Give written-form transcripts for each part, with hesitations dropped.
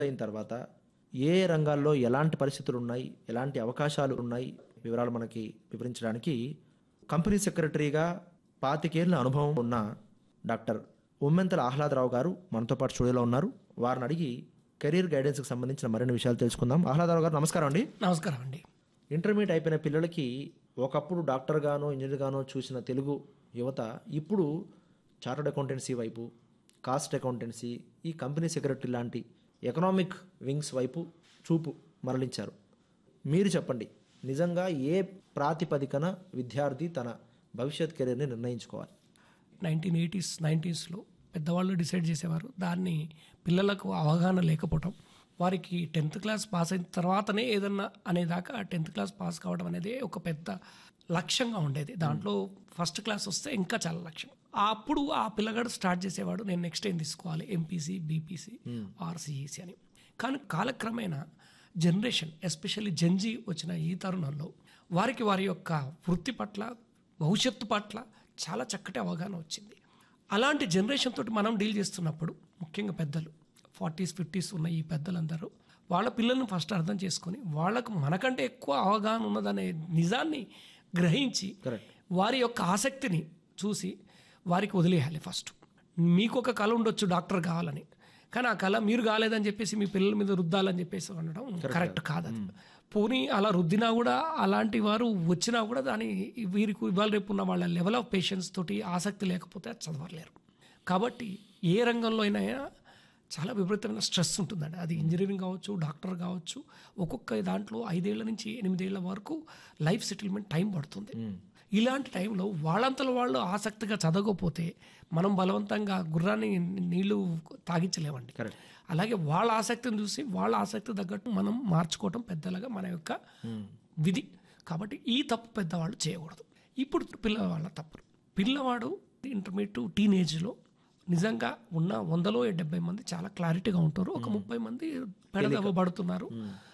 అయిన తర్వాత ఏ రంగాల్లో ఎలాంటి పరిస్థితులు ఉన్నాయి, ఎలాంటి అవకాశాలు ఉన్నాయి వివరాలు మనకి వివరించడానికి కంపెనీ సెక్రటరీగా 25 ఏళ్ల అనుభవం ఉన్న డాక్టర్ ఉమ్మెంతల ఆహ్లాదరావు గారు మనతో పాటు స్టూడియోలో ఉన్నారు. వారిని అడిగి కెరీర్ గైడెన్స్కి సంబంధించిన మరిన్ని విషయాలు తెలుసుకుందాం. ఆహ్లాదరావు గారు నమస్కారం అండి. నమస్కారం అండి. ఇంటర్మీడియట్ అయిపోయిన పిల్లలకి ఒకప్పుడు డాక్టర్ గానో ఇంజనీర్ గానో చూసిన తెలుగు యువత ఇప్పుడు చార్టర్డ్ అకౌంటెన్సీ వైపు, కాస్ట్ అకౌంటెన్సీ, ఈ కంపెనీ సెక్రటరీ లాంటి ఎకనామిక్ వింగ్స్ వైపు చూపు మరలించారు. మీరు చెప్పండి, నిజంగా ఏ ప్రాతిపదికన విద్యార్థి తన భవిష్యత్ కెరీర్ని నిర్ణయించుకోవాలి? 1980s 90sలో పెద్దవాళ్ళు డిసైడ్ చేసేవారు. దాన్ని పిల్లలకు అవగాహన లేకపోవటం, వారికి 10th క్లాస్ పాస్ అయిన తర్వాతనే ఏదన్నా అనేదాకా 10th క్లాస్ పాస్ కావడం అనేది ఒక పెద్ద లక్ష్యంగా ఉండేది. దాంట్లో ఫస్ట్ క్లాస్ వస్తే ఇంకా చాలా లక్ష్యం. అప్పుడు ఆ పిల్లగాడు స్టార్ట్ చేసేవాడు, నేను నెక్స్ట్ ఏం తీసుకోవాలి, ఎంపీసీ, బీపీసీ ఆర్ సిఈసీ అని. కానీ కాలక్రమేణా జనరేషన్, ఎస్పెషల్లీ జెన్జీ వచ్చిన ఈ తరుణంలో వారికి వారి యొక్క వృత్తి పట్ల, భవిష్యత్తు పట్ల చాలా చక్కటి అవగాహన వచ్చింది. అలాంటి జనరేషన్ తోటి మనం డీల్ చేస్తున్నప్పుడు ముఖ్యంగా పెద్దలు 40s 50s ఉన్న ఈ పెద్దలందరూ వాళ్ళ పిల్లల్ని ఫస్ట్ అర్థం చేసుకొని వాళ్ళకు మనకంటే ఎక్కువ అవగాహన ఉన్నదనే నిజాన్ని గ్రహించి వారి యొక్క ఆసక్తిని చూసి వారికి వదిలేయాలి. ఫస్ట్ మీకు ఒక కళ ఉండొచ్చు డాక్టర్ కావాలని, కానీ ఆ కళ మీరు కాలేదని చెప్పేసి మీ పిల్లల మీద రుద్దాలని చెప్పేసి అనడం కరెక్ట్ కాదు. అది పోనీ అలా రుద్దినా కూడా, అలాంటి వారు వచ్చినా కూడా దాని వీరికి ఇవాళ రేపు ఉన్న వాళ్ళ లెవెల్ ఆఫ్ పేషెన్స్ తోటి ఆసక్తి లేకపోతే చదవలేరు. కాబట్టి ఏ రంగంలో అయినా చాలా విపరీతమైన స్ట్రెస్ ఉంటుందండి. అది ఇంజనీరింగ్ కావచ్చు, డాక్టర్ కావచ్చు. ఒక్కొక్క దాంట్లో 5 ఏళ్ల నుంచి 8 ఏళ్ల వరకు లైఫ్ సెటిల్మెంట్ టైం పడుతుంది. ఇలాంటి టైంలో వాళ్ళంతలో వాళ్ళు ఆసక్తిగా చదవకపోతే మనం బలవంతంగా గుర్రాన్ని నీళ్లు తాగించలేమండి. అలాగే వాళ్ళ ఆసక్తిని చూసి వాళ్ళ ఆసక్తి తగ్గట్టు మనం మార్చుకోవటం పెద్దలుగా మన యొక్క విధి. కాబట్టి ఈ తప్పు పెద్దవాళ్ళు చేయకూడదు. ఇప్పుడు పిల్లవాళ్ళ తప్పులు, పిల్లవాడు ఇంటర్మీడియట్ టీనేజ్లో నిజంగా ఉన్న 100లో 70 మంది చాలా క్లారిటీగా ఉంటారు. ఒక 30 మంది పెడదవ్వబడుతున్నారు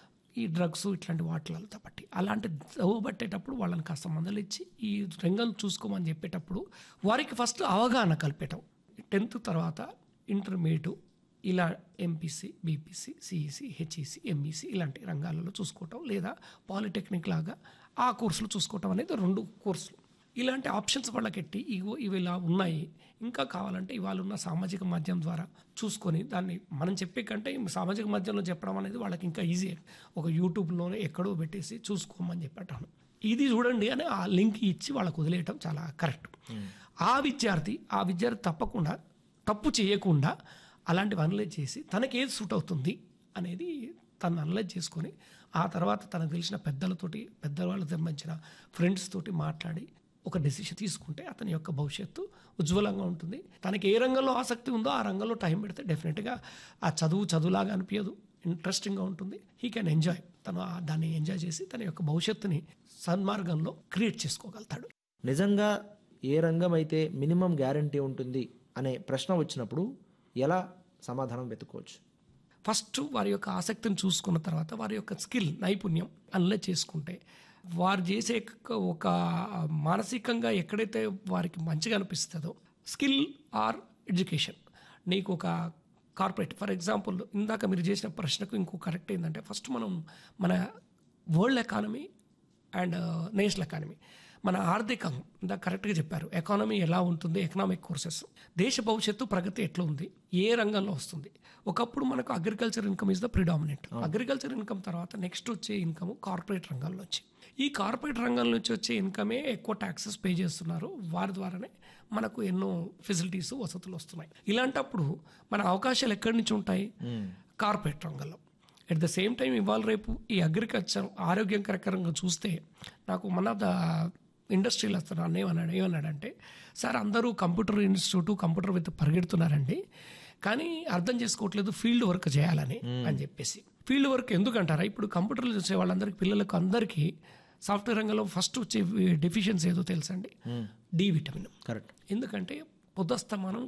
ఈ డ్రగ్స్ ఇట్లాంటి వాటిలతో బట్టి. అలాంటి దవ్వబట్టేటప్పుడు వాళ్ళని కాస్త మందలు ఇచ్చి ఈ రంగం చూసుకోమని చెప్పేటప్పుడు వారికి ఫస్ట్ అవగాహన కల్పేయటం. 10th తర్వాత ఇంటర్మీడియట్ ఇలా MPC, BPC, CEC, HEC, MEC ఇలాంటి రంగాలలో చూసుకోవటం, లేదా పాలిటెక్నిక్ లాగా ఆ కోర్సులు చూసుకోవటం అనేది 2 కోర్సులు. ఇలాంటి ఆప్షన్స్ వాళ్ళకి ఎట్టి ఇవి ఇలా ఉన్నాయి, ఇంకా కావాలంటే ఇవాళ ఉన్న సామాజిక మాధ్యమం ద్వారా చూసుకొని దాన్ని మనం చెప్పే కంటే సామాజిక మాధ్యమంలో చెప్పడం అనేది వాళ్ళకి ఇంకా ఈజీ. ఒక యూట్యూబ్లోనే ఎక్కడో పెట్టేసి చూసుకోమని చెప్పాను, ఇది చూడండి అని ఆ లింక్ ఇచ్చి వాళ్ళకు వదిలేయటం చాలా కరెక్ట్. ఆ విద్యార్థి తప్పకుండా తప్పు చేయకుండా అలాంటివి అనలైజ్ చేసి తనకి ఏది సూట్ అవుతుంది అనేది తను అనలైజ్ చేసుకొని ఆ తర్వాత తనకు తెలిసిన పెద్దలతోటి, పెద్దవాళ్ళకి సంబంధించిన ఫ్రెండ్స్ తోటి మాట్లాడి ఒక డెసిషన్ తీసుకుంటే అతని యొక్క భవిష్యత్తు ఉజ్వలంగా ఉంటుంది. తనకి ఏ రంగంలో ఆసక్తి ఉందో ఆ రంగంలో టైం పెడితే డెఫినెట్గా ఆ చదువులాగా అనిపించదు, ఇంట్రెస్టింగ్గా ఉంటుంది. హీ కెన్ ఎంజాయ్, తను దాన్ని ఎంజాయ్ చేసి తన యొక్క భవిష్యత్తుని సన్మార్గంలో క్రియేట్ చేసుకోగలుగుతాడు. నిజంగా ఏ రంగం అయితే మినిమం గ్యారంటీ ఉంటుంది అనే ప్రశ్న వచ్చినప్పుడు ఎలా సమాధానం వెతుక్కోవచ్చు? ఫస్ట్ వారి యొక్క ఆసక్తిని చూసుకున్న తర్వాత వారి యొక్క స్కిల్, నైపుణ్యం అనలైజ్ చేసుకుంటే వారు చేసే ఒక మానసికంగా ఎక్కడైతే వారికి మంచిగా అనిపిస్తుందో స్కిల్ ఆర్ ఎడ్యుకేషన్. నీకు ఒక కార్పొరేట్, ఫర్ ఎగ్జాంపుల్ ఇందాక మీరు చేసిన ప్రశ్నకు ఇంకో కరెక్ట్ ఏంటంటే ఫస్ట్ మనం మన world economy and national economy, మన ఆర్థికం ఇందాక కరెక్ట్గా చెప్పారు. ఎకానమీ ఎలా ఉంటుంది, ఎకనామిక్ కోర్సెస్, దేశ భవిష్యత్తు ప్రగతి ఎట్లా ఉంది, ఏ రంగంలో వస్తుంది. ఒకప్పుడు మనకు agriculture income is the predominant. Agriculture income తర్వాత నెక్స్ట్ వచ్చే ఇన్కమ్ కార్పొరేట్ రంగంలో వచ్చి, ఈ కార్పొరేట్ రంగం నుంచి వచ్చే ఇన్కమే ఎక్కువ ట్యాక్సెస్ పే చేస్తున్నారు. వారి ద్వారానే మనకు ఎన్నో ఫెసిలిటీస్, వసతులు వస్తున్నాయి. ఇలాంటప్పుడు మన అవకాశాలు ఎక్కడి నుంచి ఉంటాయి? కార్పొరేట్ రంగంలో. ఎట్ ద సేమ్ టైం ఇవాళ రేపు ఈ అగ్రికల్చర్ ఆరోగ్యకరంగా చూస్తే నాకు మన ఇండస్ట్రీలో వస్తున్నాను ఏమన్నాడంటే, సార్ అందరూ కంప్యూటర్ ఇన్స్టిట్యూట్, కంప్యూటర్ విత్ పరిగెడుతున్నారండి, కానీ అర్థం చేసుకోవట్లేదు ఫీల్డ్ వర్క్ చేయాలని అని చెప్పేసి. Field work ఎందుకంటారా? ఇప్పుడు కంప్యూటర్లు చూసే వాళ్ళందరికీ, పిల్లలకు అందరికీ సాఫ్ట్వేర్ రంగంలో ఫస్ట్ వచ్చే డెఫిషియన్సీ ఏదో తెలుసండి, డి విటమిన్. కరెక్ట్. ఎందుకంటే పొద్దుస్తమానం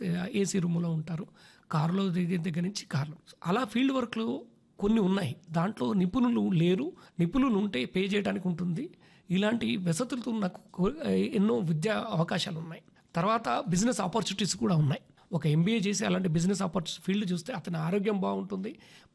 ఏసీ రూమ్లో ఉంటారు, కారులో దిగే దగ్గర నుంచి కార్లు. అలా ఫీల్డ్ వర్క్లు కొన్ని ఉన్నాయి, దాంట్లో నిపుణులు లేరు. నిపుణులు ఉంటే పే చేయడానికి ఉంటుంది. ఇలాంటి వసతులతో నాకు ఎన్నో విద్యా అవకాశాలు ఉన్నాయి. తర్వాత బిజినెస్ ఆపర్చునిటీస్ కూడా ఉన్నాయి. ఒక ఎంబీఏ చేసి అలాంటి బిజినెస్ ఫీల్డ్ చూస్తే అతని ఆరోగ్యం బాగుంటుంది,